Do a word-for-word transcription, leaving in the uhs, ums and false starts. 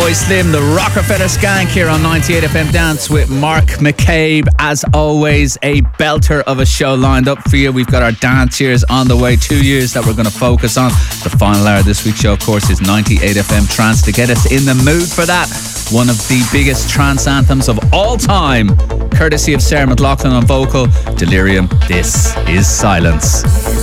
boy Slim, the Rockefeller Skank here on ninety-eight F M Dance with Mark McCabe. As always, a belter of a show lined up for you. We've got our dance years on the way, two years that we're going to focus on. The final hour of this week's show, of course, is ninety-eight F M Trance. To get us in the mood for that, one of the biggest trance anthems of all time, courtesy of Sarah McLachlan on vocal, Delirium, this is Silence.